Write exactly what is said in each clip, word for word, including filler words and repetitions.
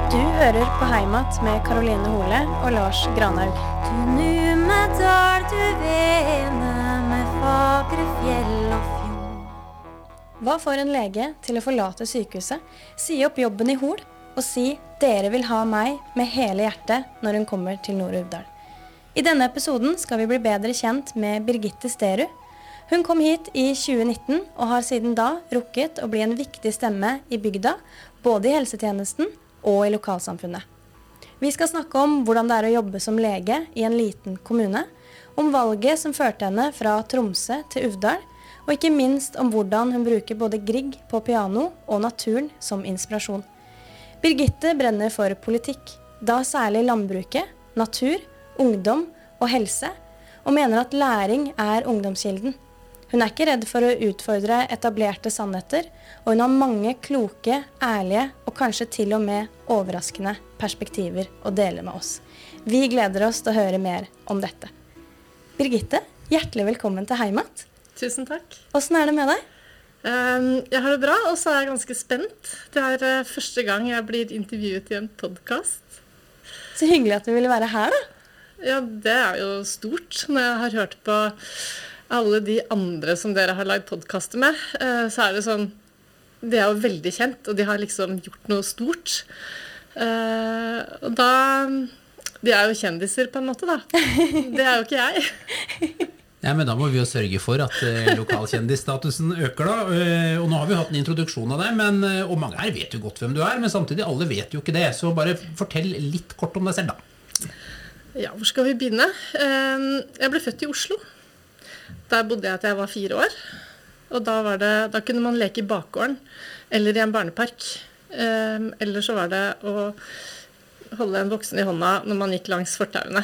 Du hører på Heimat med Caroline Hole og Lars Granhaug. Du Numedal, du vene med fagre fjell og fjord. Hva får en lege til å forlate sykehuset, si opp jobben i Hol og si «Dere vil ha meg» med hele hjertet når hun kommer til Nord-Uvdal? I denne episoden skal vi bli bedre kjent med Birgitte Sterud. Hun kom hit i tjue nitten og har siden da rukket å bli en viktig stemme i bygda, både i helsetjenesten og i lokalsamfunnet. Vi skal snakke om hvordan det er å jobbe som lege i en liten kommune, om valget som førte henne fra Tromsø til Uvdal, og ikke minst om hvordan hun bruker både Grieg på piano og naturen som inspirasjon. Birgitte brenner for politikk, da særlig landbruket, natur, ungdom og helse, og mener at læring er ungdomskilden. Hun er ikke redd for å utfordre etablerte sannheter, og hun har mange kloke, ærlige og kanskje til og med overraskende perspektiver å dele med oss. Vi gleder oss til å høre mer om dette. Birgitte, hjertelig velkommen til Heimat. Tusen takk. Hvordan er det med deg? Um, jeg har det bra, og så er jeg ganske spent. Det er uh, første gang jeg blir intervjuet i en podcast. Så hyggelig at du ville være her da. Ja, det er jo stort. Når jeg har hørt på alle de andre som dere har lagd podcaster med, uh, så er det sånn, de er jo veldig kjent, og de har liksom gjort noe stort. Uh, og da, de er jo kjendiser på en måte da. Det er jo ikke jeg. Ja, men da må vi jo sørge for at eh, lokalkjendisstatusen øker da, eh, og nå har vi hatt en introduksjon av deg, men, eh, og mange her vet jo godt hvem du er, men samtidig alle vet jo ikke det, så bare fortell litt kort om deg selv da. Ja, hvor skal vi begynne? Um, jeg ble født i Oslo. Der bodde jeg til jeg var fire år, og da, var det, da kunne man leke i bakgården, eller i en barnepark, um, eller så var det å holde en voksen i hånda når man gikk langs fortauene.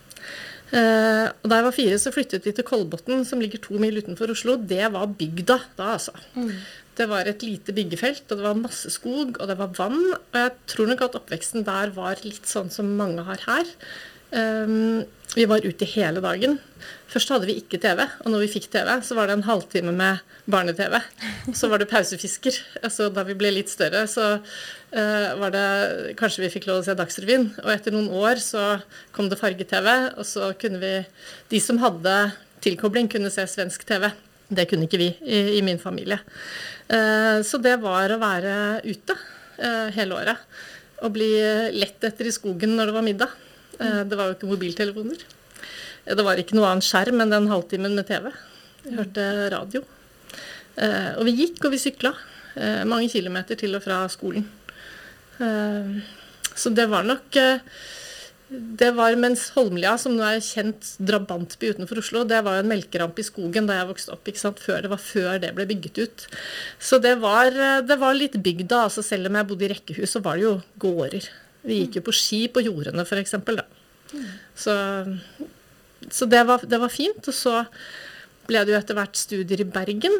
Uh, og da jeg var fire så flyttet vi til Kolbotn, som ligger to mil utenfor Oslo. Det var bygda da, altså. Mm. Det var et lite byggefelt, og det var masse skog, og det var vann. Og jeg tror nok at oppveksten der var litt sånn som mange har her. Um, vi var ute hele dagen. Først hadde vi ikke T V, og når vi fikk T V, så var det en halvtime med barne-T V. Så var det pausefisker. Altså, da vi ble litt større, så uh, var det, kanskje vi fikk lov å se Dagsrevyen. Og etter noen år så kom det farge-T V, og så kunne vi, de som hadde tilkobling, kunne se svensk T V. Det kunne ikke vi i, i min familie. Uh, så det var å være ute uh, hele året. Og bli lett etter i skogen når det var middag. Uh, det var jo ikke mobiltelefoner. Det var ikke noe annet skjerm enn den halvtimen med T V. Jeg hørte radio. Uh, og vi gikk og vi sykla uh, mange kilometer til og fra skolen. Uh, så det var nok... Uh, det var mens Holmlia, som nå er kjent drabantby utenfor Oslo, det var jo en melkeramp i skogen da jeg vokste opp, ikke sant? Før, det var før det ble bygget ut. Så det var, det var litt bygda, altså selv om jeg bodde i rekkehus, så var det jo gårder. Vi gikk jo på ski på jordene, for eksempel, da. Så, så det, var, det var fint, og så ble det jo etter hvert studier i Bergen.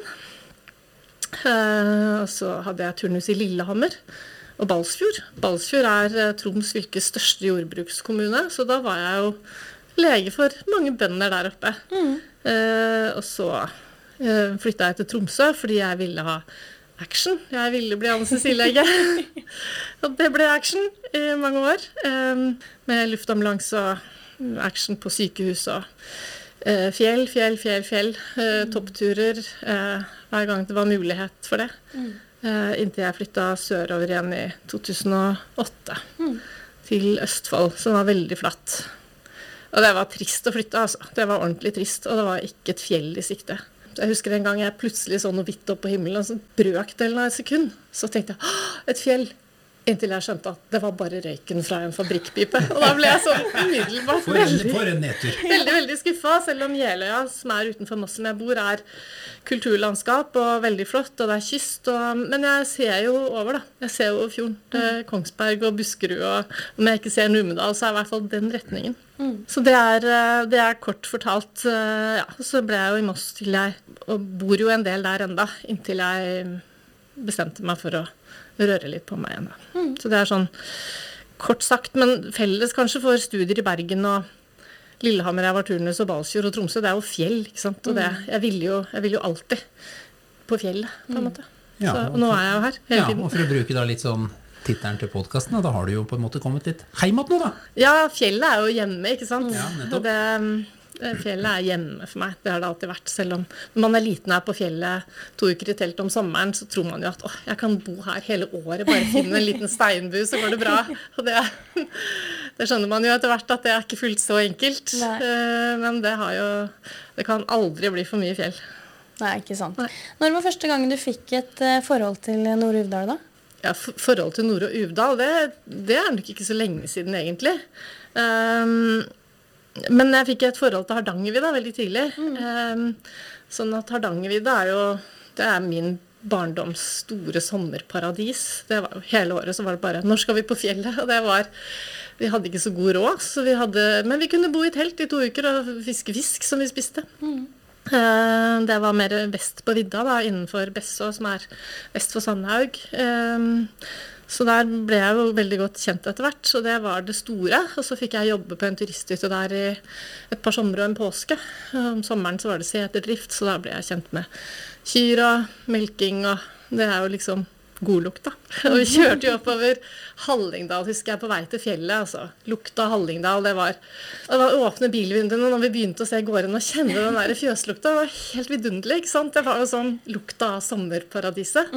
Uh, og så hadde jeg turnus i Lillehammer. Og Balsfjord. Balsfjord er uh, Troms fylkes største jordbrukskommune, så da var jeg jo lege for mange bønder der oppe. Mm. Uh, og så uh, flyttet jeg til Tromsø, fordi jeg ville ha action. Jeg ville bli anestesilege. Og det ble action i mange år, um, med luftambulans og action på sykehus og uh, fjell, fjell, fjell, fjell, uh, mm. toppturer, uh, hver gang det var mulighet for det. Mm. Uh, inntil jeg flyttet sørover igjen i to tusen og åtte mm. til Østfold, som var veldig flatt. Og det var trist å flytte, altså. Det var ordentlig trist, og det var ikke et fjell i sikte. Så jeg husker en gang jeg plutselig så noe hvitt opp på himmelen, og så brøkdelen av et sekund, så tenkte jeg, et fjell! Inntil jeg skjønte at det var bare røyken fra en fabrikkpipe. Og da ble jeg sånn umiddelbart for en, for en nedtur. veldig, veldig skuffet, selv om Jeløya, som er utenfor Moss som jeg bor, er kulturlandskap og veldig flott, og det er kyst. Og, men jeg ser jo over da. Jeg ser jo fjorden til Kongsberg og Buskerud, og om jeg ikke ser Numedal, så er i hvert fall den retningen. Mm. Så det er, det er kort fortalt, ja, så ble jeg jo i Moss til jeg, og bor jo en del der enda, inntil jeg bestemte meg for å røre litt på meg igjen. Mm. Så det er sånn kort sagt, men felles kanskje for studier i Bergen og Lillehammer, jeg var turnus og Balsfjord og Tromsø, det er jo fjell, ikke sant? Og det, jeg vil jo, jeg vil jo alltid på fjellet, på en måte. Ja, så, og nå er jeg jo her hele ja, tiden. Og for å bruke da litt sånn tittelen til podcasten, da har du jo på en måte kommet litt heimat nå da. Ja, fjellet er jo hjemme, ikke sant? Ja, nettopp. Og det, det, fjellet er hjemme for meg, det har det alltid vært. Selv om når man er liten her på fjellet to uker i telt om sommeren, så tror man jo at åh, jeg kan bo her hele året, bare finne en liten steinbu, så går det bra. Og det, det skjønner man jo etter hvert at det er ikke fullt så enkelt. Nei. Eh, Men det har jo, det kan aldri bli for mye fjell. Nei, ikke sant. Nei. Når var første gangen du fikk et eh, forhold til Nord-Uvdal da? Ja, for- forhold til Nord- og Uvdal, det, det er nok ikke så lenge siden egentlig. Um, men jeg fikk et forhold til Hardangervidda veldig tidlig. Um, sånn at Hardangervidda er jo, det er min barndoms store sommerparadis. Det var jo hele året så var det bare, når skal vi på fjellet? Og det var, vi hadde ikke så god råd, så vi hadde, men vi kunne bo i telt i to uker og fiske fisk som vi spiste. Eh, Det var mer vest på vidda, da, innenfor Besså, som er vest for Sandhaug. Eh, Så der ble jeg jo veldig godt kjent etter hvert, så det var det store. Og så fikk jeg jobbe på en turisthytte der i et par somre og en påske. Om sommeren så var det seterdrift, så da ble jeg kjent med kyr og melking, og det er jo liksom godlukt da. Og vi kjørte jo oppover Hallingdal, husker jeg, på vei til fjellet, altså. Lukta Hallingdal, det var, det var åpne bilvinduene når vi begynte å se gården og kjenne den der fjøslukta. Det var helt vidunderlig, ikke sant? Det var jo sånn lukta av sommerparadiset.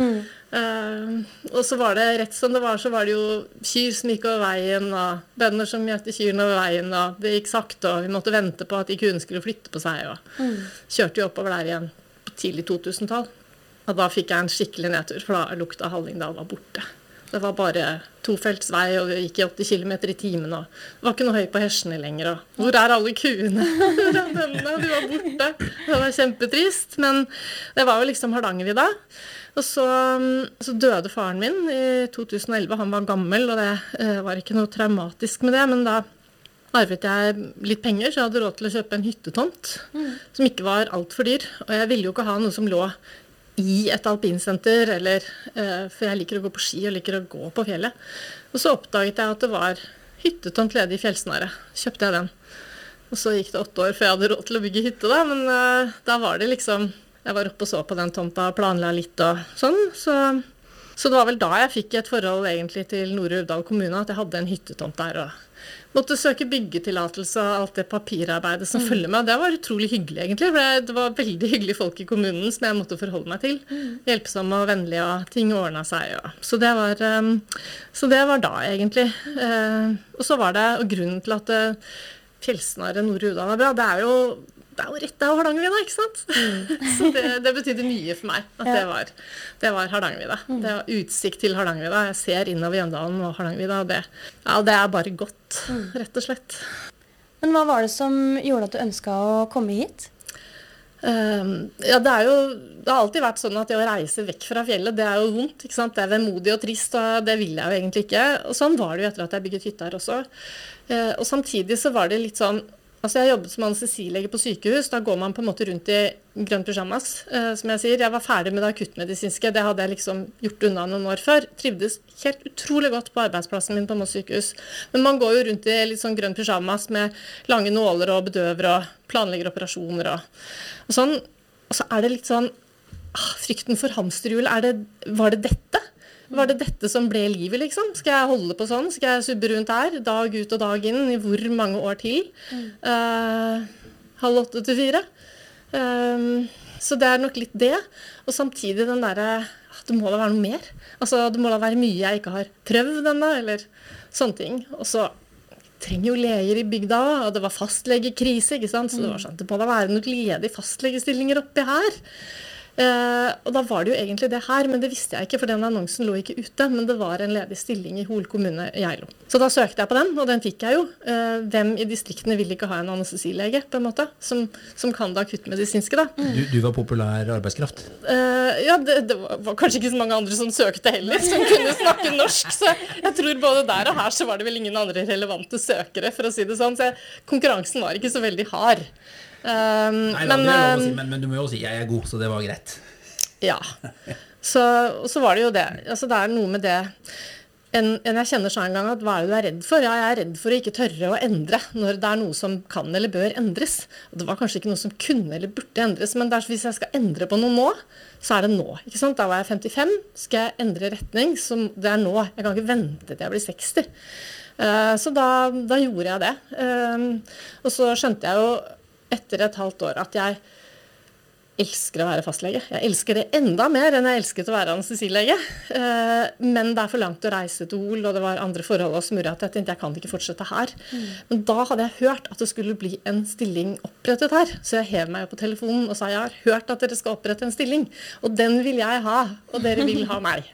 Eh, og så var det rett som det var, så var det jo kyr som gikk over veien, og bønder som mjøtte kyrne over veien, og det gikk sakte, og vi måtte vente på at de kuene skulle flytte på seg, og kjørte jo oppover der igjen på tidlig to tusen-tall. Og da fikk jeg en skikkelig nedtur, for da lukta Hallingdal var borte. Det var bare tofeltsvei, og vi gikk i åtti kilometer i timen, og det var ikke noe høy på hersene lenger, og hvor er alle kuene? Hvor er bøndene? De var borte. Det var kjempetrist, men det var jo liksom Hardangervidda. Og så, så døde faren min i to tusen og elleve, han var gammel, og det eh, var ikke noe traumatisk med det, men da arvet jeg litt penger, så jeg hadde råd til å kjøpe en hyttetomt, som ikke var alt for dyr, og jeg ville jo ikke ha noe som lå i et alpinsenter, eller, eh, for jeg liker å gå på ski og liker å gå på fjellet. Og så oppdaget jeg at det var hyttetomt ledig i Fjellsnæret. Kjøpte jeg den. Og så gikk det åtte år før jeg hadde råd til å bygge hytte da, men eh, da var det liksom, jeg var oppe og så på den tomta og planla litt og sånn, så, så det var vel da jeg fikk et forhold egentlig til Nord- og Uvdal kommune, at jeg hadde en hyttetomt der, og måtte søke byggetillatelse og alt det papirarbeidet som følger med. Det var utrolig hyggelig egentlig, for det var veldig hyggelige folk i kommunen som jeg måtte forholde meg til. Hjelpsomme og vennlige, og ting ordnet seg. Og. Så, det var, um, så det var da egentlig. Uh, og så var det, og grunnen til at uh, Fjellsnæret Nord-Uvdal er bra, det er jo det er jo rett der Hardangervidda, ikke sant? Så det, det betydde mye for meg at det var, det var Hardangervidda. Det var utsikt til Hardangervidda. Jeg ser innover Jøndalen og Hardangervidda, og det, ja, det er bare godt, rett og slett. Men hva var det som gjorde at du ønsket å komme hit? Um, ja, det er jo, det har alltid vært sånn at det å reise vekk fra fjellet, det er jo vondt, ikke sant? Det er vemodig og trist, og det vil jeg jo egentlig ikke. Og sånn var det jo etter at jeg bygget hytte her også. Uh, og samtidig så var det litt sånn, altså jeg jobbet som anestesilege på sykehus, da går man på en måte rundt i grønn pyjamas, eh, som jeg sier. Jeg var ferdig med det akuttmedisinske, det hadde jeg liksom gjort unna noen år før. Trivdes helt utrolig godt på arbeidsplassen min på Moss sykehus. Men man går jo rundt i litt sånn grønn pyjamas med lange nåler og bedøver og planlegger operasjoner og, og sånn. Og så er det litt sånn, ah, frykten for hamsterhjul, er det, var det dette? Var det dette som ble livet, liksom? Skal jeg holde på sånn? Skal jeg subbe rundt her, dag ut og dag inn, i hvor mange år til? Mm. Uh, halv åtte til fire. Um, så det er nok litt det. Og samtidig den derre, det må da være noe mer. Altså, det må da være mye jeg ikke har prøvd ennå, eller sånne ting. Og så trenger jo leger i bygda, og det var fastlegekrise, ikke sant? Så det var sånn, det må da være noen ledige fastlegestillinger oppi her. Uh, og da var det jo egentlig det her, men det visste jeg ikke, for den annonsen lå ikke ute, men det var en ledig stilling i Hol kommune i Geilo. Så da søkte jeg på den, og den fikk jeg jo. Uh, hvem i distriktene vil ikke ha en anestesilege, på en måte, som, som kan det akuttmedisinske da. Du, du var populær arbeidskraft? Uh, ja, det, det var, var kanskje ikke så mange andre som søkte heller, som kunne snakke norsk, så jeg tror både der og her så var det vel ingen andre relevante søkere, for å si det sånn, så jeg, konkurransen var ikke så veldig hard. Um, Nei, da, men, det er lov å si, um, men, men du må jo si jeg er god, så det var greit. Ja, så, og så var det jo det. Altså, det er noe med det. enn en jeg kjenner sånn en gang at hva er det du er redd for? Ja, jeg er redd for å ikke tørre å endre når det er noe som kan eller bør endres. Og det var kanskje ikke noe som kunne eller burde endres, men der, hvis jeg skal endre på noe nå, så er det nå. Ikke sant? Da var jeg femtifem, skal jeg endre retning, så det er nå. Jeg kan ikke vente til jeg blir seksti. Uh, så da, da gjorde jeg det. Uh, og så skjønte jeg jo etter et halvt år at jeg elsker å være fastlege. Jeg elsker det enda mer enn jeg elsket å være anestesilege. Uh, men det er for langt å reise til Hol, og det var andre forhold som gjorde at jeg tenkte jeg kan ikke fortsette her. Mm. Men da hadde jeg hørt at det skulle bli en stilling opprettet her. Så jeg hev meg på telefonen og sa jeg har hørt at dere skal opprette en stilling, og den vil jeg ha, og dere vil ha meg.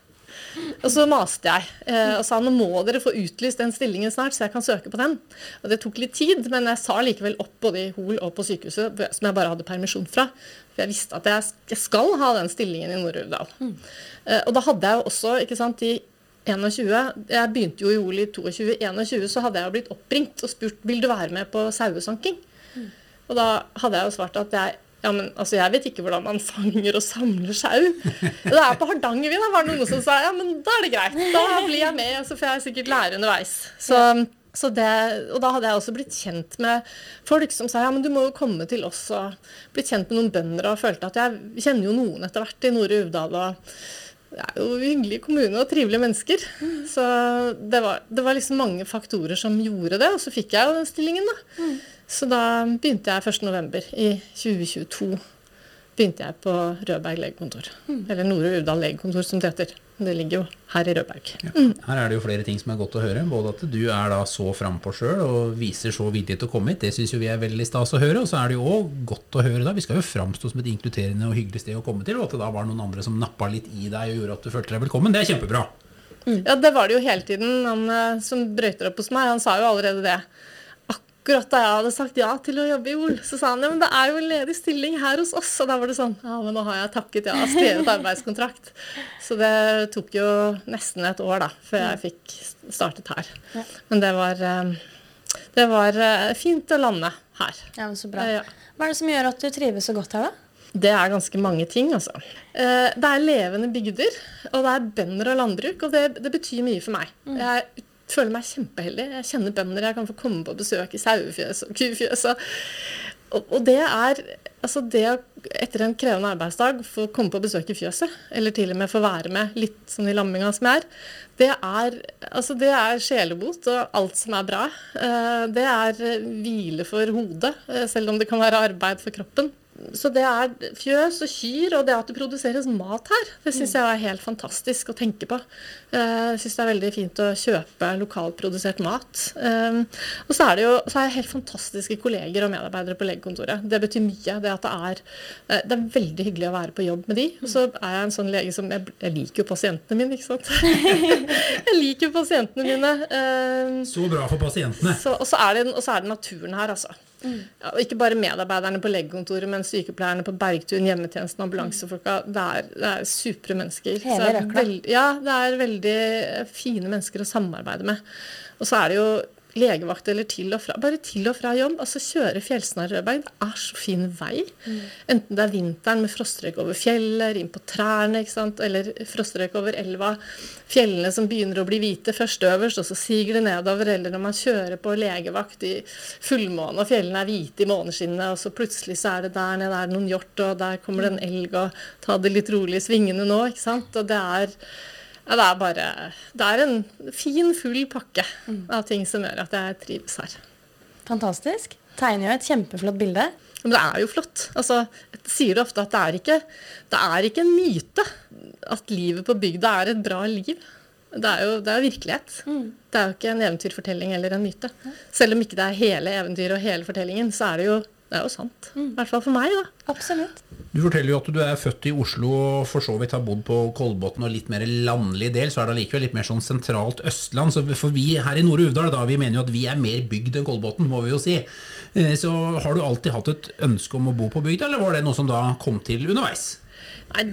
Og så maste jeg eh, og sa nå må dere få utlyst den stillingen snart så jeg kan søke på den. Og det tok litt tid, men jeg sa likevel opp både i Hol og på sykehuset som jeg bare hadde permisjon fra. For jeg visste at jeg skal ha den stillingen i Nord-Uvdal. Mm. Eh, og da hadde jeg jo også, ikke sant, i tjueen, jeg begynte jo i Hol i tjueto, i tjueen så hadde jeg jo blitt oppringt og spurt vil du være med på sauesanking? Mm. Og da hadde jeg jo svart at jeg Ja, men altså, jeg vet ikke hvordan man fanger og samler sau. Det er på Hardangervidda, var det noen som sa, ja, men da er det greit. Da blir jeg med, så får jeg sikkert lære underveis. Så, så det, og da hadde jeg også blitt kjent med folk som sa, ja, men du må jo komme til oss, og blitt kjent med noen bønder, og følte at jeg kjenner jo noen etter hvert i Nord-Uvdal, og det er jo hyggelig kommune og trivelige mennesker. Så det var, det var liksom mange faktorer som gjorde det, og så fikk jeg jo den stillingen da. Så da begynte jeg første november i tjue tjueto, begynte jeg på Rødberg legekontor. Mm. Eller Nord-Uvdal legekontor som det heter. Det ligger jo her i Rødberg. Ja. Mm. Her er det jo flere ting som er godt å høre. Både at du er da så frempå selv og viser så vilje til å komme hit. Det synes jo vi er veldig stas å høre. Og så er det jo også godt å høre da. Vi skal jo fremstå som et inkluderende og hyggelig sted å komme til. Og at det da var noen andre som nappet litt i deg og gjorde at du følte deg velkommen. Det er kjempebra. Mm. Ja, det var det jo hele tiden. Han som brøyter opp hos meg, han sa jo allerede det. Akkurat da jeg hadde sagt ja til å jobbe i Hol, så sa han, ja, men det er jo en ledig stilling her hos oss. Og da var det sånn, ja, men nå har jeg takket ja, skrevet arbeidskontrakt. Så det tok jo nesten et år da, før jeg fikk startet her. Men det var, det var fint å lande her. Ja, men så bra. Ja. Hva er det som gjør at du trives så godt her da? Det er ganske mange ting, altså. Det er levende bygder, og det er bønder og landbruk, og det, det betyr mye for meg. Jeg føler meg kjempeheldig. Jeg kjenner bønder, jeg kan få komme på besøk i sauefjøs og kufjøs. Og, og det er, altså det å etter en krevende arbeidsdag få komme på besøk i fjøset, eller til og med få være med litt sånn i lamminga som jeg er, det er, altså det er sjelebot og alt som er bra. Det er hvile for hodet, selv om det kan være arbeid for kroppen. Så det er fjøs og kyr, og det at det produseres mat her, det synes jeg er helt fantastisk å tenke på. Jeg synes det er veldig fint å kjøpe lokalt produsert mat. Og så er det jo så er jeg helt fantastiske kolleger og medarbeidere på legekontoret. Det betyr mye, det at det er, det er veldig hyggelig å være på jobb med de. Og så er jeg en sånn lege som, jeg, jeg liker jo pasientene mine, ikke sant? Jeg liker jo pasientene mine. Så bra for pasientene. Så, og, så er det, og så er det naturen her, altså. Mm. Ja, og ikke bare medarbeiderne på legekontoret, men sykepleierne på Bergtun, hjemmetjenesten, ambulansefolka. Det er, det er supre mennesker. Hele røkla. Ja, det er veldig fine mennesker å samarbeide med. Og så er det jo legevakt eller til og fra, bare til og fra jobb, altså kjøre Fjellsnarrødberg, det er så fin vei. Mm. Enten det er vinteren med frostrøyk over fjellet, inn på trærne, ikke sant? Eller frostrøyk over elva, fjellene som begynner å bli hvite først øverst, og så siger det nedover, eller når man kjører på legevakt i fullmåne, og fjellene er hvite i måneskinnet, og så plutselig så er det der nede, der er det noen hjort, og der kommer det en elg, og ta det litt rolig i svingene nå, ikke sant? Og det er Ja, det er bare, det er en fin, full pakke av ting som gjør at jeg trives her. Fantastisk. Tegner jo et kjempeflott bilde. Men det er jo flott. Altså, jeg sier det ofte at det er ikke, det er ikke en myte at livet på bygda er et bra liv. Det er jo det er virkelighet. Mm. Det er jo ikke en eventyrfortelling eller en myte. Selv om ikke det er hele eventyret og hele fortellingen, så er det jo, det er jo sant. I hvert fall for meg da. Absolutt. Du forteller jo at du er født i Oslo og for så vidt har bodd på Kolbotn og litt mer landlig del, så er det likevel litt mer sånn sentralt Østland. Så for vi her i Nord-Uvdal, da, vi mener jo at vi er mer bygd enn Kolbotn, må vi jo si. Så har du alltid hatt et ønske om å bo på bygda, eller var det noe som da kom til underveis? Nei, det,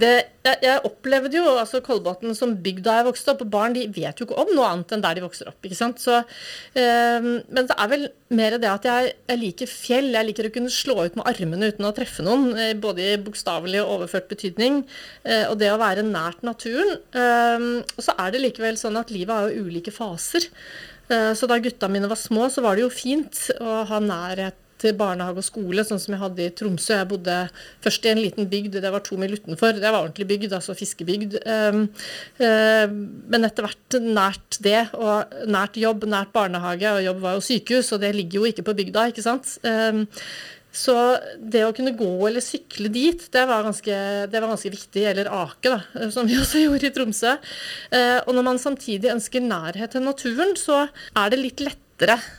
jeg, jeg opplevde jo altså Kolbotn som bygd da jeg vokste opp, og barn de vet jo ikke om noe annet enn der de vokser opp, ikke sant? Så, eh, men det er vel mer det at jeg, jeg liker fjell, jeg liker å kunne slå ut med armene uten å treffe noen, eh, både i bokstavelig og overført betydning, eh, og det å være nært naturen. Eh, og så er det likevel sånn at livet har jo ulike faser. Eh, så da gutta mine var små, så var det jo fint å ha nærhet til barnehage og skole, sånn som jeg hadde i Tromsø. Jeg bodde først i en liten bygd, det var to mil utenfor. Det var ordentlig bygd, altså fiskebygd. Um, uh, men etter hvert nært det, og nært jobb, nært barnehage, og jobb var jo sykehus, og det ligger jo ikke på bygda, ikke sant? Um, så det å kunne gå eller sykle dit, det var ganske, det var ganske viktig, eller ake da, som vi også gjorde i Tromsø. Uh, og når man samtidig ønsker nærhet til naturen, så er det litt lett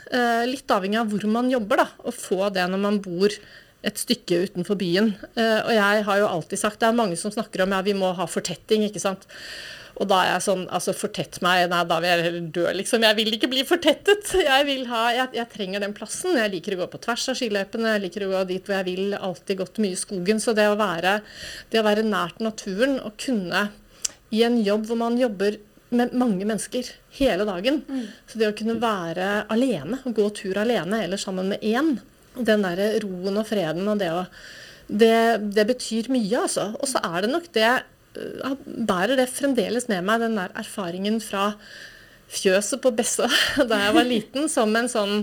litt avhengig av hvor man jobber da, og få det når man bor et stykke utenfor byen. Og jeg har jo alltid sagt, det er mange som snakker om, ja, vi må ha fortetting, ikke sant? Og da er jeg sånn, altså fortett meg, nei, da vil jeg heller dø, liksom. Jeg vil ikke bli fortettet. Jeg vil ha, jeg, jeg trenger den plassen. Jeg liker å gå på tvers av skiløypene, jeg liker å gå dit hvor jeg vil, alltid gått mye i skogen. Så det å være, det å være nært naturen, og kunne i en jobb hvor man jobber med mange mennesker hele dagen. Mm. Så det å kunne være alene, og gå tur alene, eller sammen med en, den der roen og freden, og det, å, det, det betyr mye, altså. Og så er det nok det, jeg bærer det fremdeles med meg, den der erfaringen fra fjøset på Bessa, da jeg var liten, som en sånn,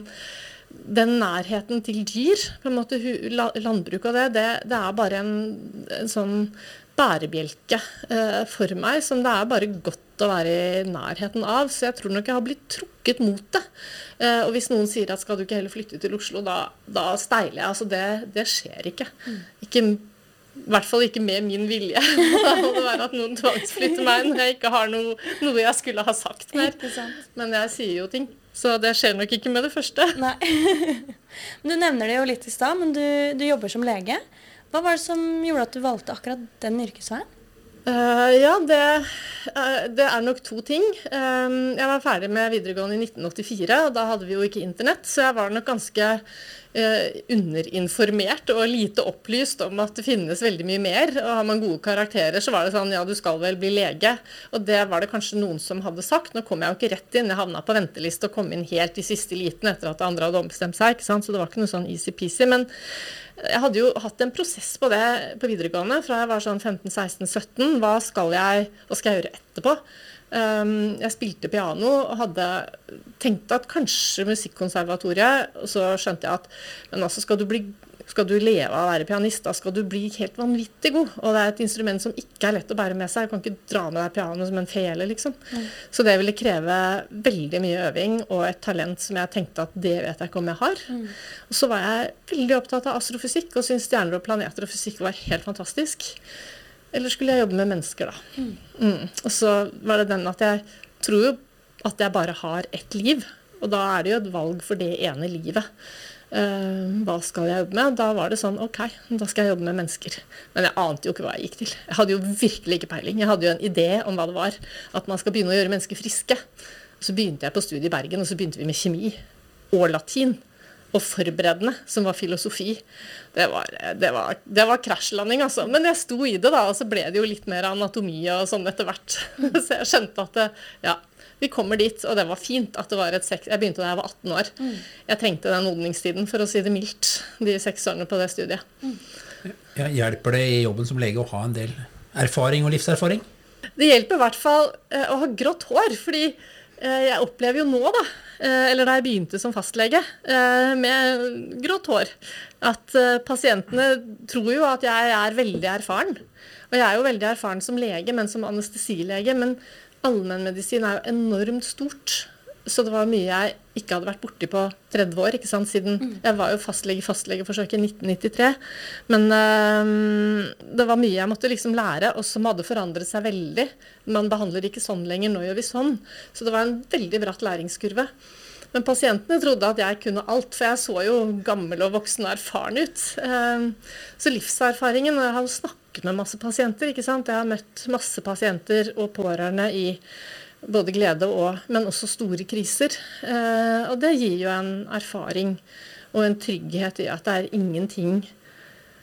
den nærheten til dyr, på en måte landbruk og det, det, det er bare en, en sånn bærebjelke eh, for meg, som det er bare godt å være i nærheten av, så jeg tror nok jeg har blitt trukket mot det. Eh, og hvis noen sier at skal du ikke heller flytte til Oslo, da, da steiler jeg, altså det, det skjer ikke. Mm. Ikke. I hvert fall ikke med min vilje. Da må det være at noen tvangsflytter meg når jeg ikke har noe, noe jeg skulle ha sagt mer. Men jeg sier jo ting, så det skjer nok ikke med det første. Nei. Du nevner det jo litt i sted, men du, du jobber som lege. Hva var det som gjorde at du valgte akkurat den yrkesveien? Uh, ja, det, uh, det er nok to ting. Um, jeg var ferdig med videregående i nitten åttifire, og da hadde vi jo ikke internett, så jeg var nok ganske uh, underinformert og lite opplyst om at det finnes veldig mye mer. Og har man gode karakterer, så var det sånn, ja, du skal vel bli lege. Og det var det kanskje noen som hadde sagt. Nå kom jeg jo ikke rett inn, jeg havna på venteliste og kom inn helt i siste liten etter at andre hadde ombestemt seg, ikke sant? Så det var ikke noe sånn easy-peasy, men jeg hadde jo hatt en prosess på det på videregående fra jeg var sånn femten seksten sytten. Hva skal jeg, hva skal jeg gjøre etterpå? Um, jeg spilte piano og hadde tenkt at kanskje musikkonservatoriet, og så skjønte jeg at, men altså skal du bli, skal du leve av å være pianist, da skal du bli helt vanvittig god. Og det er et instrument som ikke er lett å bære med seg. Du kan ikke dra med deg piano som en fele, liksom. Mm. Så det ville kreve veldig mye øving og et talent som jeg tenkte at det vet jeg ikke om jeg har. Mm. Og så var jeg veldig opptatt av astrofysikk og syntes stjerner og planeter og fysikk var helt fantastisk. Eller skulle jeg jobbe med mennesker, da. Mm. Mm. Og så var det den at jeg tror jo at jeg bare har ett liv, og da er det jo et valg for det ene livet. Uh, hva skal jeg jobbe med? Da var det sånn, ok, da skal jeg jobbe med mennesker. Men jeg ante jo ikke hva jeg gikk til. Jeg hadde jo virkelig ikke peiling. Jeg hadde jo en idé om hva det var, at man skal begynne å gjøre mennesker friske. Og så begynte jeg på studiet i Bergen, og så begynte vi med kjemi og latin. Og forberedende, som var filosofi. Det var, det var, det var krasjlanding, altså. Men jeg sto i det da, og så ble det jo litt mer anatomi og sånn etter hvert. Så jeg skjønte at det, ja, vi kommer dit, og det var fint at det var et seks... Jeg begynte da jeg var atten år. Mm. Jeg trengte den odningstiden, for å si det mildt, de seks årene på det studiet. Mm. Ja, hjelper det i jobben som lege å ha en del erfaring og livserfaring? Det hjelper i hvert fall eh, å ha grått hår, fordi eh, jeg opplever jo nå da, eh, eller da jeg begynte som fastlege, eh, med grått hår, at eh, pasientene tror jo at jeg er veldig erfaren. Og jeg er jo veldig erfaren som lege, men som anestesilege, men allmennmedisin er jo enormt stort, så det var mye jeg ikke hadde vært borti på tretti år, ikke sant, siden mm. jeg var jo fastlege, fastlegeforsøk i nitten nittitre, men øh, det var mye jeg måtte liksom lære, og som hadde forandret seg veldig. Man behandler ikke sånn lenger, nå gjør vi sånn, så det var en veldig bratt læringskurve. Men pasientene trodde at jeg kunne alt, for jeg så jo gammel og voksen og erfaren ut. Så livserfaringen, og jeg har jo snakket med masse pasienter, ikke sant? Jeg har møtt masse pasienter og pårørende i både glede og, men også store kriser. Og det gir jo en erfaring og en trygghet i at det er ingenting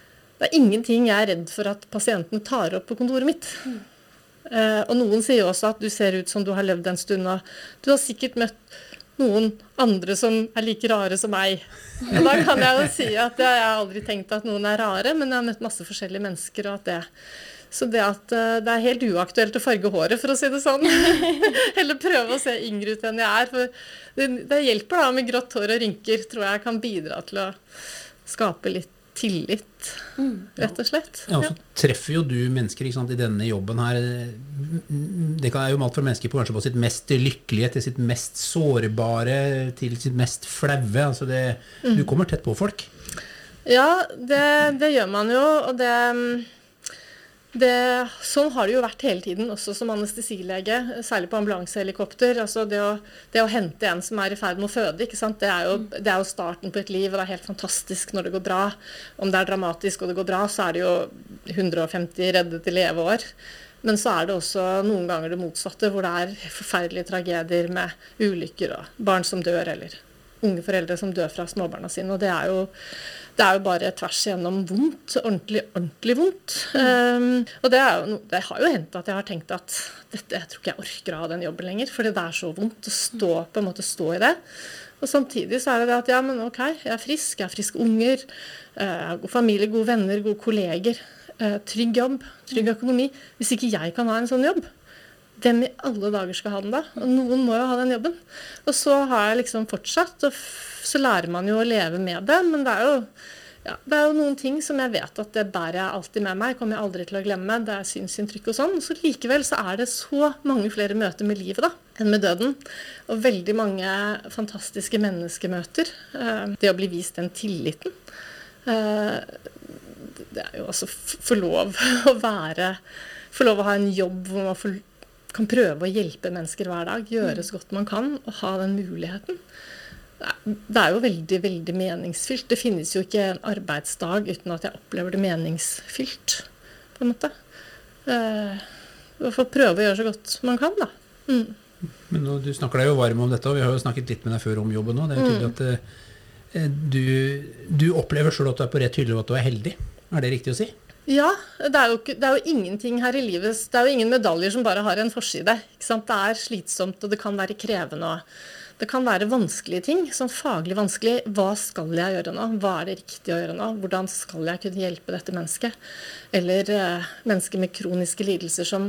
det er ingenting jeg er redd for at pasienten tar opp på kontoret mitt. Mm. Uh, og noen sier også at du ser ut som du har levd en stund, og du har sikkert møtt noen andre som er like rare som meg. Og da kan jeg jo si at jeg har aldri tenkt at noen er rare, men jeg har møtt masse forskjellige mennesker, og at det, så det at uh, det er helt uaktuelt å farge håret, for å si det sånn. Eller prøve å se yngre ut enn jeg er, for det, det hjelper da med grått hår og rynker, tror jeg kan bidra til å skape litt tillit, rett og slett. Ja, og så treffer jo du mennesker, ikke sant, i denne jobben her. Det kan jo alt for mennesker på kanskje på sitt mest lykkelige, til sitt mest sårbare, til sitt mest flaue. Altså det, mm. Du kommer tett på folk. Ja, det, det gjør man jo, og det, det, sånn har det jo vært hele tiden, også som anestesilege, særlig på ambulansehelikopter. Altså det å, det å hente en som er i ferd med å føde, ikke sant? Det er, jo, det er jo starten på et liv, og det er helt fantastisk når det går bra. Om det er dramatisk og det går bra, så er det jo hundre og femti reddede leveår. Men så er det også noen ganger det motsatte, hvor det er forferdelige tragedier med ulykker og barn som dør, eller unge foreldre som dør fra småbarna sine, og det er jo Det er jo bare tvers igjennom vondt, ordentlig, ordentlig vondt. Um, og det, er jo, det har jo hendt at jeg har tenkt at dette, jeg tror ikke jeg orker å ha den jobben lenger, fordi det er så vondt å stå, på en måte stå i det. Og samtidig så er det det at ja, men ok, jeg er frisk, jeg har friske unger, jeg har god familie, gode venner, gode kolleger, trygg jobb, trygg økonomi. Hvis ikke jeg kan ha en sånn jobb, hvem i alle dager skal ha den da? Og noen må jo ha den jobben. Og så har jeg liksom fortsatt, og så lærer man jo å leve med det, men det er jo, ja, det er jo noen ting som jeg vet at det bærer jeg alltid med meg, kommer jeg aldri til å glemme, det er synsinntrykk og sånn. Så likevel så er det så mange flere møter med livet da, enn med døden. Og veldig mange fantastiske menneskemøter. Det å bli vist den tilliten. Det er jo også få lov å være, få lov å ha en jobb hvor man får, kan prøve å hjelpe mennesker hver dag, gjøre så godt man kan, og ha den muligheten. Det er jo veldig, veldig meningsfylt. Det finnes jo ikke en arbeidsdag uten at jeg opplever det meningsfylt, på en måte. Uh, I hvert fall prøve å gjøre så godt man kan, da. Mm. Men nå, du snakker deg jo varm om dette, og vi har jo snakket litt med deg før om jobben nå. Det er jo tydelig at uh, du, du opplever selv at du er på rett hylle, og at du er heldig. Er det riktig å si? Ja, det er, jo, det er jo ingenting her i livet. Det er jo ingen medaljer som bare har en forside. Ikke sant? Det er slitsomt, og det kan være krevende, og det kan være vanskelige ting, sånn faglig vanskelig. Hva skal jeg gjøre nå? Hva er det riktig å gjøre nå? Hvordan skal jeg kunne hjelpe dette mennesket? Eller eh, mennesker med kroniske lidelser som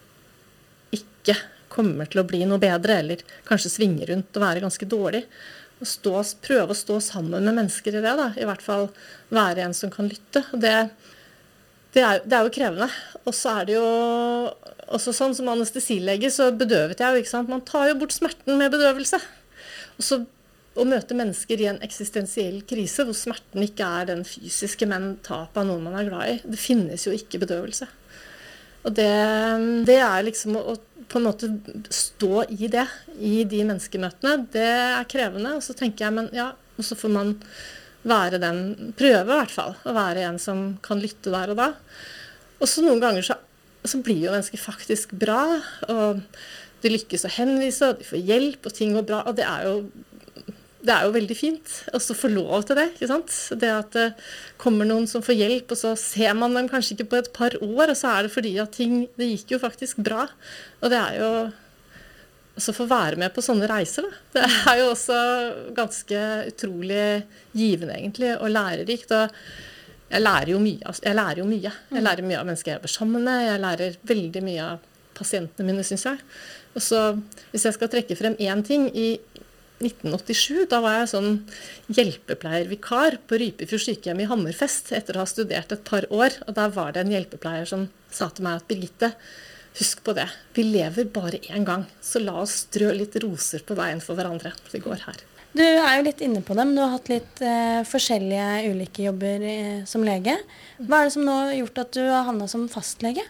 ikke kommer til å bli noe bedre, eller kanskje svinger rundt og være ganske dårlig. Og stå, prøve å stå sammen med mennesker i det, da. I hvert fall være en som kan lytte. Og det, det, er, det er jo krevende. Og så er det jo også sånn som anestesilege, så bedøvet jeg jo, ikke sant? Man tar jo bort smerten med bedøvelse. Og så å møte mennesker i en eksistensiell krise, hvor smerten ikke er den fysiske, men tap av noen man er glad i. Det finnes jo ikke bedøvelse. Og det, det er liksom å, å på en måte stå i det, i de menneskemøtene. Det er krevende, og så tenker jeg, men ja, og så får man være den, prøve i hvert fall, å være en som kan lytte der og da. Og så noen ganger så, så blir jo mennesker faktisk bra, og de lykkes å henvise, og de får hjelp, og ting går bra, og det er jo, det er jo veldig fint å få lov til det, ikke sant? Det at det kommer noen som får hjelp, og så ser man dem kanskje ikke på et par år, og så er det fordi at ting, det gikk jo faktisk bra. Og det er jo, også få være med på sånne reiser, da. Det er jo også ganske utrolig givende egentlig, og lærerikt, og jeg lærer jo mye, altså, jeg lærer jo mye. Jeg lærer mye av mennesker jeg jobber sammen med, jeg lærer veldig mye av pasientene mine, synes jeg. Og så, hvis jeg skal trekke frem en ting, i nitten åttisju, da var jeg sånn hjelpepleiervikar på Rypefjord sykehjem i Hammerfest, etter å ha studert et par år, og der var det en hjelpepleier som sa til meg at Birgitte, husk på det, vi lever bare en gang, så la oss strø litt roser på veien for hverandre, det går her. Du er jo litt inne på det, men du har hatt litt eh, forskjellige ulike jobber eh, som lege. Hva er det som nå har gjort at du har havnet som fastlege?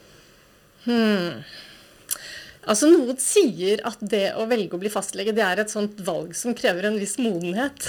Hmm... Altså, noen sier at det å velge å bli fastlege, det er et sånt valg som krever en viss modenhet.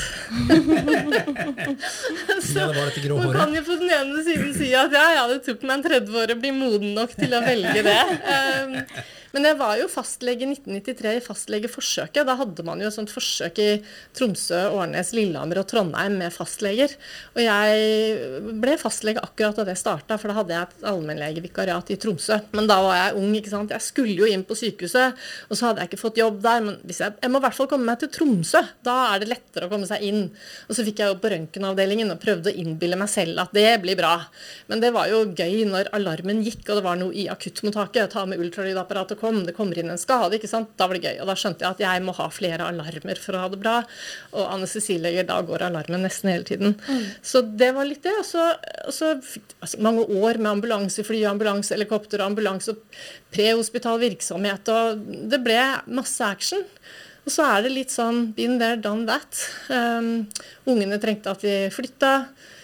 Så ja, det var dette grå man håret. kan jo på den ene siden si at ja, ja, det tok meg en tredve år å bli moden nok til å velge det. Um, Men jeg var jo fastlege i nitten nittitre i fastlegeforsøket. Da hadde man jo et sånt forsøk i Tromsø, Årnes, Lillehammer og Trondheim med fastleger. Og jeg ble fastlege akkurat da det startet, for da hadde jeg et allmennlegevikariat i Tromsø. Men da var jeg ung, ikke sant. Jeg skulle jo inn på sykehuset, og så hadde jeg ikke fått jobb der. Men hvis jeg, jeg må i hvert fall komme meg til Tromsø. Da er det lettere å komme seg inn. Og så fikk jeg jo på røntgenavdelingen og prøvde å innbille meg selv at det blir bra. Men det var jo gøy når alarmen gikk, og det var noe i akuttmottaket. Ta med ultralydapparatet kom, det kommer inn en skade, ikke sant? Da var det gøy. Og da skjønte jeg at jeg må ha flere alarmer for å ha det bra. Og anestesileger, da går alarmen nesten hele tiden. Mm. Så det var litt det. Og så, og så fikk altså, mange år med ambulansefly, ambulansehelikopter, ambulanse og prehospital virksomhet, og det ble masse action. Og så er det litt sånn, been there, done that. Um, ungene trengte at de flytta.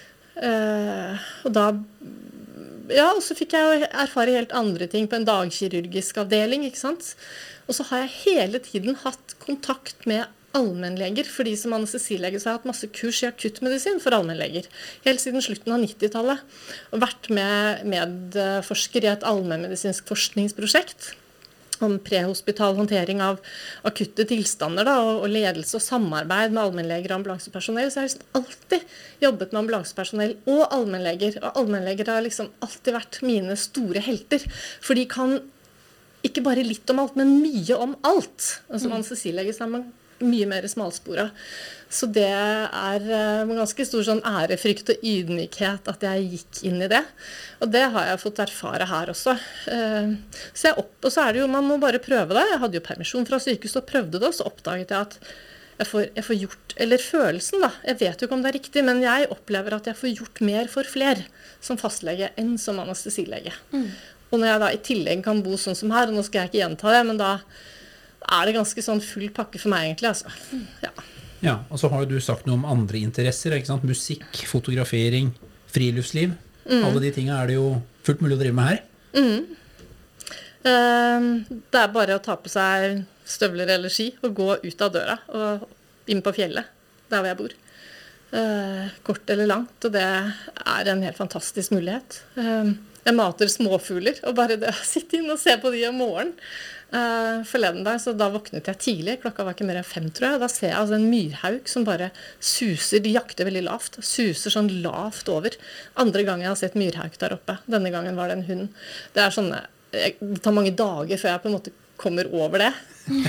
Uh, og da ja, og så fikk jeg jo erfare helt andre ting på en dagkirurgisk avdeling, ikke sant? Og så har jeg hele tiden hatt kontakt med allmennleger, fordi som anestesilege så har jeg hatt masse kurs i akuttmedisin for allmennleger, helt siden slutten av nittitallet, og vært med medforsker i et allmennmedisinsk forskningsprosjekt om prehospital håndtering av akutte tilstander da, og, og ledelse og samarbeid med allmennleger og ambulansepersonell. Så jeg har liksom alltid jobbet med ambulansepersonell og allmennleger. Og allmennleger har liksom alltid vært mine store helter. For de kan ikke bare litt om alt, men mye om alt. Og som anestesilege så er man mye mer smalspora. Så det er uh, ganske stor sånn ærefrykt og ydmykhet at jeg gikk inn i det. Og det har jeg fått erfare her også. Uh, så jeg opp, og så er det jo, man må bare prøve det. Jeg hadde jo permisjon fra sykehuset og prøvde det, og så oppdaget jeg at jeg får, jeg får gjort, eller følelsen da, jeg vet jo ikke om det er riktig, men jeg opplever at jeg får gjort mer for fler som fastlege enn som anestesilege. Mm. Og når jeg da i tillegg kan bo sånn som her, og nå skal jeg ikke gjenta det, men da er det ganske sånn full pakke for meg egentlig, altså. Ja. Ja, og så har jo du sagt noe om andre interesser, ikke sant? Musikk, fotografering, friluftsliv. Mm. Alle de tingene er det jo fullt mulig å drive med her. Mm. Uh, det er bare å ta på seg støvler eller ski og gå ut av døra og inn på fjellet, der hvor jeg bor. Uh, kort eller langt, og det er en helt fantastisk mulighet. Uh, jeg mater småfugler, og bare det å sitte inn og se på de om morgenen. Uh, forleden der, så da våknet jeg tidlig, klokka var ikke mer enn fem, tror jeg. Da ser jeg altså en myrhauk som bare suser, de jakter veldig lavt, suser sånn lavt over. Andre gang jeg har sett myrhauk der oppe, denne gangen var det en hund. Det er sånne, det tar mange dager før jeg på en måte kommer over det.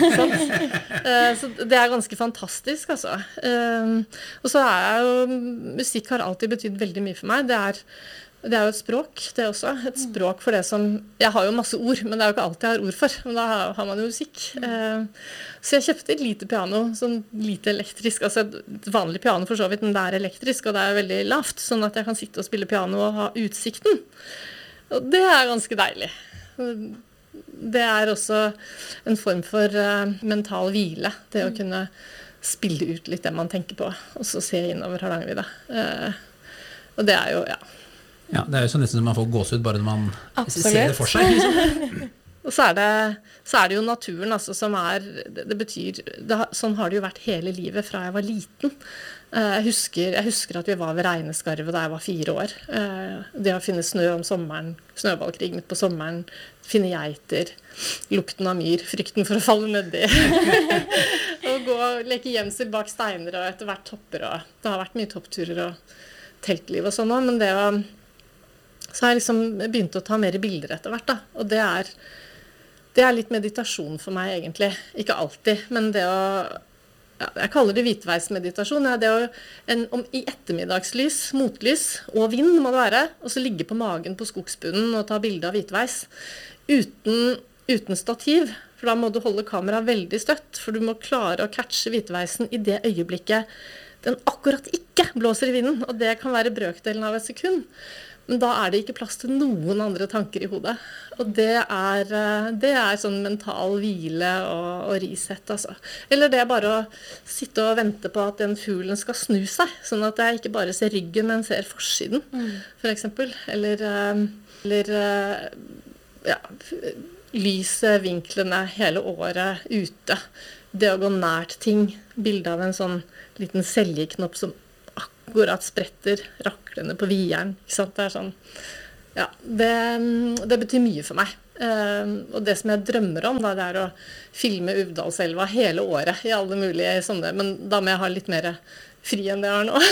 uh, så det er ganske fantastisk, altså. Uh, og så er jeg jo, musikk har alltid betydd veldig mye for meg. Det er Det er jo et språk, det også. Et språk for det som jeg har jo masse ord, men det er jo ikke alt jeg har ord for. Men da har man jo musikk. Mm. Så jeg kjøpte et lite piano, sånn lite elektrisk. Altså et vanlig piano for så vidt, men det er elektrisk, og det er veldig lavt, sånn at jeg kan sitte og spille piano og ha utsikten. Og det er ganske deilig. Det er også en form for uh, mental hvile, det å kunne spille ut litt det man tenker på, og så se innover Hardangervidda. Uh, og det er jo, ja. Ja, det er jo så nesten som man får gåsehud bare når man Absolutt. Ser det for seg. Liksom. Og så er, det, så er det jo naturen, altså, som er, det, det betyr, det, sånn har det jo vært hele livet fra jeg var liten. Jeg husker, jeg husker at vi var ved Regneskarvet da jeg var fire år. Det å finne snø om sommeren, snøballkrig midt på sommeren, finne geiter, lukten av myr, frykten for å falle nedi. Og gå og leke gjemsel bak steiner og etter hvert topper. Og det har vært mye toppturer og teltliv og sånn, men det å Så har jeg liksom begynt å ta mer bilder etter hvert, da. Og det er, det er litt meditasjon for meg, egentlig. Ikke alltid, men det å ja, jeg kaller det hvitveismeditasjon. Ja, det å, en, om, I ettermiddagslys, motlys og vind må det være, og så ligge på magen på skogsbunnen og ta bilde av hvitveis. Uten, uten stativ, for da må du holde kameraet veldig støtt, for du må klare å catche hvitveisen i det øyeblikket den akkurat ikke blåser i vinden, og det kan være brøkdelen av et sekund. Men da er det ikke plass til noen andre tanker i hodet. Og det er, det er sånn mental hvile og, og reset, altså. Eller det er bare å sitte og vente på at den fuglen skal snu seg, sånn at jeg ikke bare ser ryggen, men ser forsiden, mm. for eksempel. Eller, eller ja, lyset, vinklene hele året ute. Det å gå nært ting. Bilde av en sånn liten seljeknopp som akkurat spretter raklene på vieren, ikke sant? Det er sånn, ja, det, det betyr mye for meg. Eh, og det som jeg drømmer om, da, det er å filme Uvdalselva hele året i alle mulige sånne, men da må jeg ha litt mer fri enn det jeg har nå.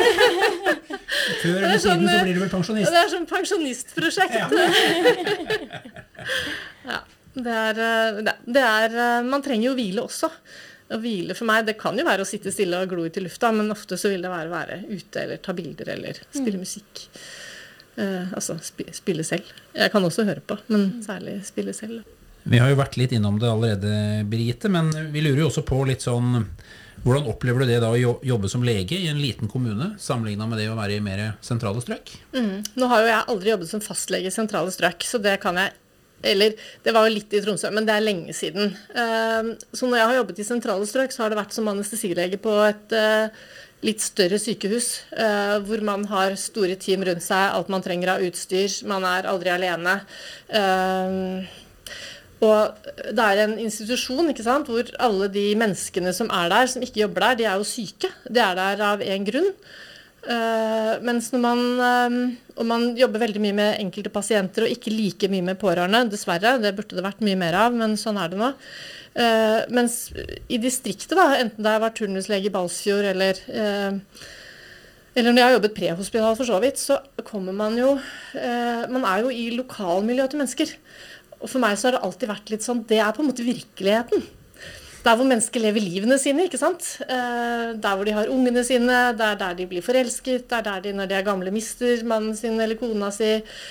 Før eller siden så blir du vel pensjonist. Det er sånn pensjonistprosjekt. Ja. Ja, det er, det, det er, man trenger jo hvile også. Å hvile for meg, det kan jo være å sitte stille og glo ut i lufta, men ofte så vil det være å være ute eller ta bilder eller spille musikk. Eh, altså sp spille selv. Jeg kan også høre på, men særlig spille selv. Vi har jo vært litt innom det allerede, Birgitte, men vi lurer jo også på litt sånn, hvordan opplever du det da å jobbe som lege i en liten kommune, sammenlignet med det å være i mer sentrale strøk? Mm. Nå har jo jeg aldri jobbet som fastlege i sentrale strøk, så det kan jeg, eller det var jo litt i Tromsø, men det er lenge siden. Uh, så når jeg har jobbet i sentrale strøk, så har det vært som anestesilege på et uh, litt større sykehus, uh, hvor man har store team rundt seg, alt man trenger av utstyr, man er aldri alene. Uh, og det er en institusjon, ikke sant, hvor alle de menneskene som er der, som ikke jobber der, de er jo syke. De er der av en grunn. Uh, mens når man, uh, og man jobber veldig mye med enkelte pasienter og ikke like mye med pårørende, dessverre, det burde det vært mye mer av, men sånn er det nå. Uh, mens i distriktet da, enten det har vært turnuslege i Balsfjord eller, uh, eller når jeg har jobbet prehospital for så vidt, så kommer man jo, uh, man er jo i lokalmiljøet til mennesker. Og for meg så har det alltid vært litt sånn, det er på en måte virkeligheten. Der hvor mennesker lever livene sine, ikke sant? Der hvor de har ungene sine, der der de blir forelsket, der der de når de er gamle mister mannen sin eller kona si.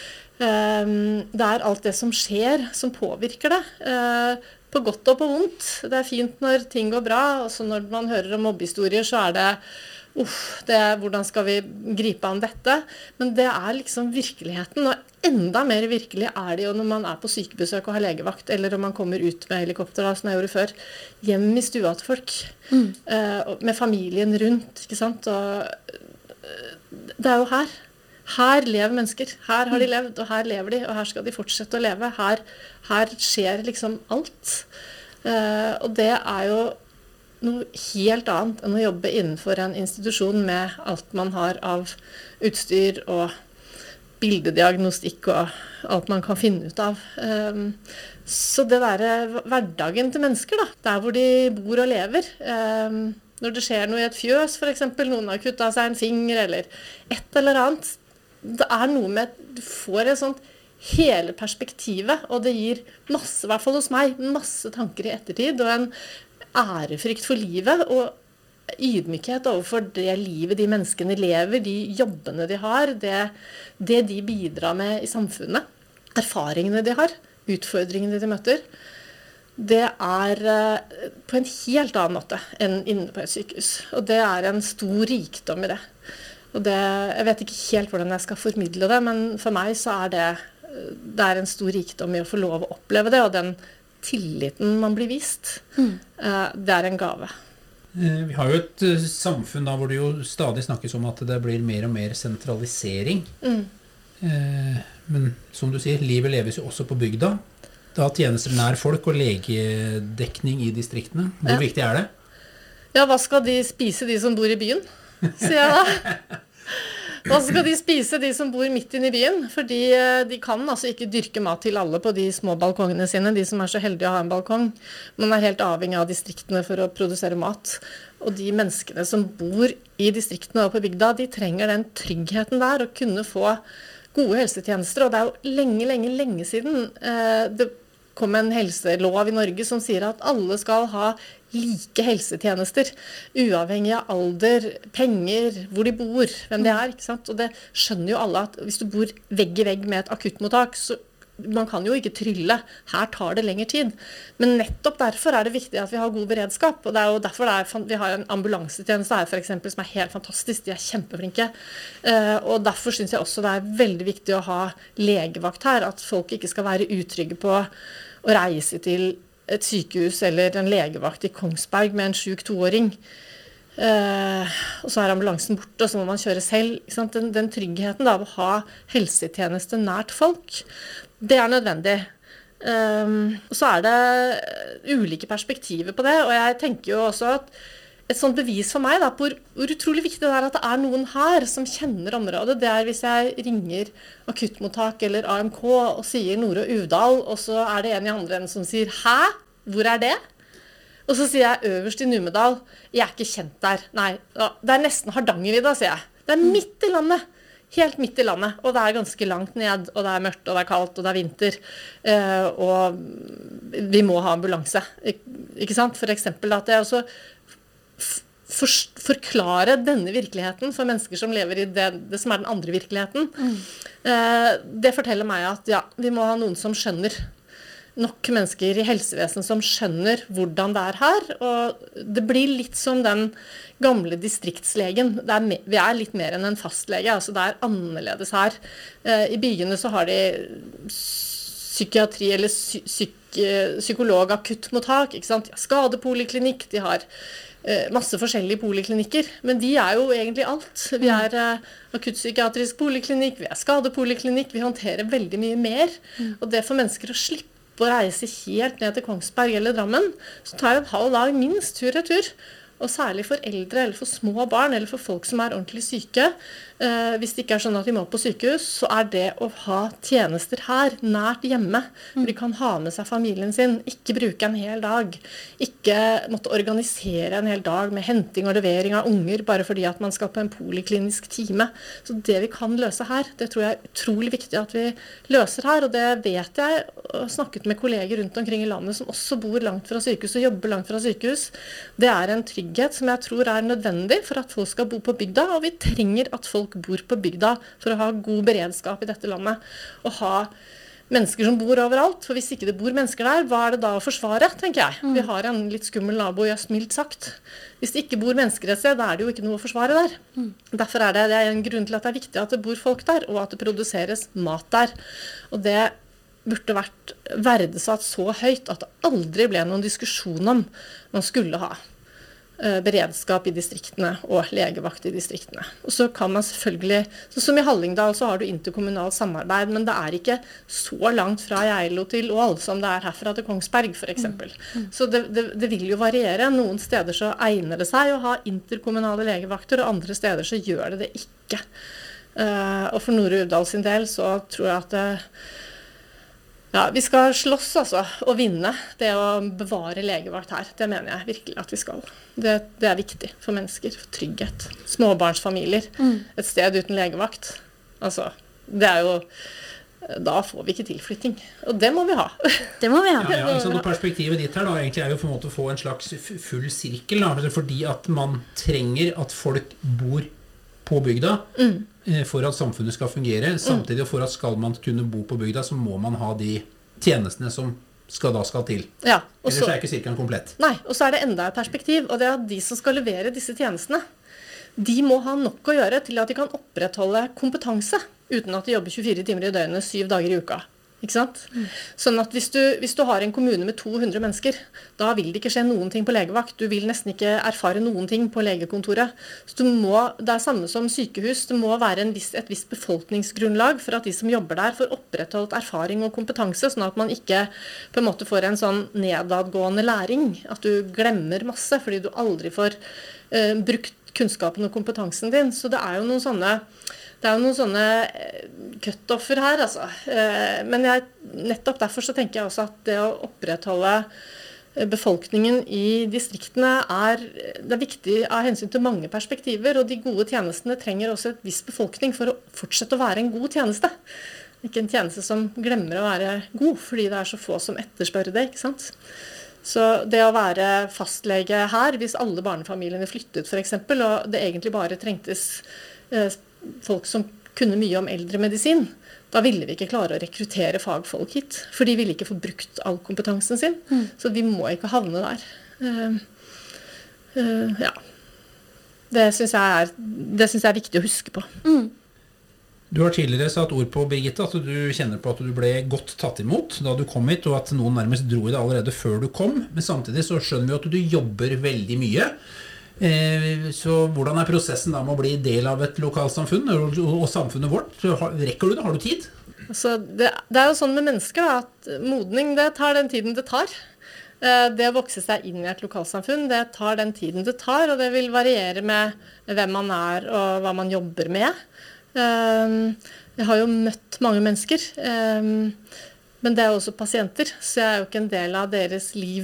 Det er alt det som skjer, som påvirker det. På godt og på vondt. Det er fint når ting går bra, og så når man hører om mobbehistorier, så er det uff, det er, hvordan skal vi gripe an dette? Men det er liksom virkeligheten, og enda mer virkelig er det jo når man er på sykebesøk og har legevakt, eller om man kommer ut med helikopter, da, som jeg gjorde før, hjem i stua til folk, mm. uh, med familien rundt, ikke sant? Og uh, det er jo her. Her lever mennesker. Her har de levd, og her lever de, og her skal de fortsette å leve. Her, her skjer liksom alt. Uh, og det er jo noe helt annet enn å jobbe innenfor en institusjon med alt man har av utstyr og bildediagnostikk og alt man kan finne ut av. Så det der hverdagen til mennesker da, der hvor de bor og lever, når det skjer noe i et fjøs for eksempel, noen har kuttet seg en finger eller et eller annet, det er noe med, du får et sånt hele perspektivet, og det gir masse, i hvert fall hos meg, masse tanker i ettertid, og en ærefrykt for livet, og ydmykhet overfor det livet de menneskene lever, de jobbene de har, det, det de bidrar med i samfunnet, erfaringene de har, utfordringene de møter, det er på en helt annen måte enn inne på et sykehus. Og det er en stor rikdom i det. Og det, jeg vet ikke helt hvordan jeg skal formidle det, men for meg så er det, det er en stor rikdom i å få lov å oppleve det, og den tilliten man blir vist, mm. det er en gave. Vi har jo et samfunn da hvor det jo stadig snakkes om at det blir mer og mer sentralisering. Mm. Men som du sier, livet leves jo også på bygda. Da tjenester nær folk og legedekning i distriktene. Hvor ja. viktig er det? Ja, hva skal de spise, de som bor i byen? Sier jeg da. Hva skal de spise, de som bor midt inne i byen? Fordi de kan altså ikke dyrke mat til alle på de små balkongene sine, de som er så heldige å ha en balkong. Man er helt avhengig av distriktene for å produsere mat. Og de menneskene som bor i distriktene og på bygda, de trenger den tryggheten der, å kunne få gode helsetjenester. Og det er jo lenge, lenge, lenge siden eh, det kom en helselov i Norge som sier at alle skal ha like helsetjenester, uavhengig av alder, penger, hvor de bor, hvem de er, ikke sant? Og det skjønner jo alle at hvis du bor vegg i vegg med et akuttmottak, så man kan jo ikke trylle, her tar det lengre tid. Men nettopp derfor er det viktig at vi har god beredskap, og det er jo derfor det er, vi har en ambulansetjeneste her for eksempel, som er helt fantastisk, de er kjempeflinke. Og derfor synes jeg også det er veldig viktig å ha legevakt her, at folk ikke skal være utrygge på å reise til et sykehus eller en legevakt i Kongsberg med en syk toåring. Eh, og så er ambulansen borte, og så må man kjøre selv. Ikke sant? Den, den tryggheten da, av å ha helsetjeneste nært folk, det er nødvendig. Um, og så er det ulike perspektiver på det, og jeg tenker jo også at et sånt bevis for meg da, på hvor, hvor utrolig viktig det er at det er noen her som kjenner området. Det er hvis jeg ringer akuttmottak eller A M K og sier Nore Uvdal, og så er det en i andre enden som sier, hæ? Hvor er det? Og så sier jeg øverst i Numedal, jeg er ikke kjent der. Nei, det er nesten Hardangervidda, sier jeg. Det er midt i landet. Helt midt i landet, og det er ganske langt ned, og det er mørkt, og det er kaldt, og det er vinter, eh, og vi må ha ambulanse, ikke sant? For eksempel at jeg også for, forklare denne virkeligheten for mennesker som lever i det, det som er den andre virkeligheten. Mm. Eh, det forteller meg at ja, vi må ha noen som skjønner, nok mennesker i helsevesenet som skjønner hvordan det er her, og det blir litt som den gamle distriktslegen. Det er me- vi er litt mer enn en fastlege, altså det er annerledes her. Eh, I byene så har de psykiatri eller psy- psyk- psykolog akuttmottak, ikke sant? Skadepoliklinikk, de har eh, masse forskjellige poliklinikker, men de er jo egentlig alt. Vi er eh, akuttpsykiatrisk poliklinikk, vi er skadepoliklinikk, vi håndterer veldig mye mer, og det for mennesker å slippe å reise helt ned til Kongsberg eller Drammen, så tar jeg en halv dag minst tur-retur. Og særlig for eldre eller for små barn eller for folk som er ordentlig syke, eh, hvis det ikke er sånn at de må på sykehus, så er det å ha tjenester her, nært hjemme, hvor de kan ha med seg familien sin, ikke bruke en hel dag, ikke måtte organisere en hel dag med henting og levering av unger, bare fordi at man skal på en poliklinisk time. Så det vi kan løse her, det tror jeg er utrolig viktig at vi løser her, og det vet jeg, og har snakket med kolleger rundt omkring i landet som også bor langt fra sykehus og jobber langt fra sykehus. Det er en trygg som jeg tror er nødvendig for at folk skal bo på bygda, og vi trenger at folk bor på bygda for å ha god beredskap i dette landet, og ha mennesker som bor overalt, for hvis ikke det bor mennesker der, hva er det da å forsvare, tenker jeg. Mm. Vi har en litt skummel nabo i øst, mildt sagt. Hvis det ikke bor mennesker et sted, da er det jo ikke noe å forsvare der. Mm. Derfor er det, det er en grunn til at det er viktig at det bor folk der, og at det produseres mat der. Og det burde vært verdesatt så høyt at det aldri ble noen diskusjon om man skulle ha beredskap i distriktene og legevakt i distriktene. Og så kan man selvfølgelig, så som i Hallingdal så har du interkommunalt samarbeid, men det er ikke så langt fra Geilo til Ål som det er herfra til Kongsberg for eksempel. Mm. Mm. Så det, det, det vil jo variere. Noen steder så egner det seg å ha interkommunale legevakter, og andre steder så gjør det det ikke. Uh, og for Nore Uvdal sin del så tror jeg at det Ja, vi skal slåss altså, og vinne det å bevare legevakt her. Det mener jeg virkelig at vi skal. Det, det er viktig for mennesker, for trygghet. Småbarnsfamilier, mm. et sted uten legevakt. Altså, det er jo, da får vi ikke tilflytting. Og det må vi ha. Det må vi ha. Ja, ja, liksom, perspektivet ditt her da, egentlig er jo på en måte å få en slags full sirkel, da, fordi at man trenger at folk bor på bygda, mm. for at samfunnet skal fungere. Samtidig for at skal man kunne bo på bygda, så må man ha de tjenestene som skal da skal til. Ja, og Ellers så, er ikke sirkelen komplett. Nei, og så er det enda et perspektiv, og det er at de som skal levere disse tjenestene, de må ha nok å gjøre til at de kan opprettholde kompetanse, uten at de jobber tjuefire timer i døgnet, syv dager i uka. Ikke sant? Mm. Sånn at hvis du, hvis du har en kommune med to hundre mennesker, da vil det ikke skje noen ting på legevakt. Du vil nesten ikke erfare noen ting på legekontoret. Så du må, det er samme som sykehus, det må være en viss, et visst befolkningsgrunnlag for at de som jobber der får opprettholdt erfaring og kompetanse, sånn at man ikke på en måte får en sånn nedadgående læring, at du glemmer masse fordi du aldri får eh, brukt kunnskapen og kompetansen din. Så det er jo noen sånne Det er jo noen sånne cut-offer her, altså. Men jeg, nettopp derfor så tenker jeg også at det å opprettholde befolkningen i distriktene er, det er viktig av hensyn til mange perspektiver, og de gode tjenestene trenger også et viss befolkning for å fortsette å være en god tjeneste. Ikke en tjeneste som glemmer å være god, fordi det er så få som etterspør det, ikke sant? Så det å være fastlege her, hvis alle barnefamiliene flyttet for eksempel, og det egentlig bare trengtes eh, folk som kunne mye om eldre medisin, da ville vi ikke klare å rekruttere fagfolk hit, for de ville ikke få brukt all kompetansen sin. Mm. Så vi må ikke havne der. Uh, uh, ja. Det synes jeg er, det synes jeg er viktig å huske på. Mm. Du har tidligere satt ord på, Birgitte, at du kjenner på at du ble godt tatt imot da du kom hit, og at noen nærmest dro i det allerede før du kom, men samtidig så skjønner vi at du jobber veldig mye. Så hvordan er prosessen da med å bli del av et lokalsamfunn og samfunnet vårt? Rekker du det? Har du tid? Altså, det, det er jo sånn med mennesker da, at modning det tar den tiden det tar. Eh, Det å vokse seg inn i et lokalsamfunn, det tar den tiden det tar, og det vil variere med hvem man er og hva man jobber med. Eh, Jeg har jo møtt mange mennesker, eh, men det er også pasienter, så jeg er jo ikke en del av deres liv